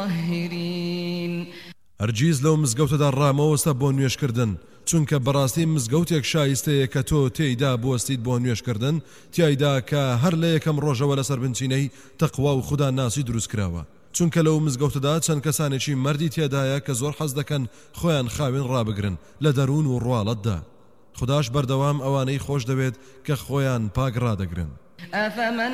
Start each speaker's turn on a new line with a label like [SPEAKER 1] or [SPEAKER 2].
[SPEAKER 1] هەرگیز لەو مزگەوتەدا ڕامەوەستە بۆ نوێشکردن چونکە بەڕاستی مزگەوتێک شایستەیە کە تۆ تێیدا بوەستیت بۆ نوێشکردن تیایدا کە هەر لە یەکەم ڕۆژەوە لەسەر بنچینەی تەقوا و خوددا ناسی دروست کراوە چونکە لەو مزگەوتەدا چەند کەسانێکی مەردی تێدایە کە زۆر حەز دەکەن خۆیان خاوێن ڕابگرن لە دەروون و ڕواڵەتدا خودداش بەردەوام ئەوانەی خۆش دەوێت کە خۆیان پاک ڕادەگرن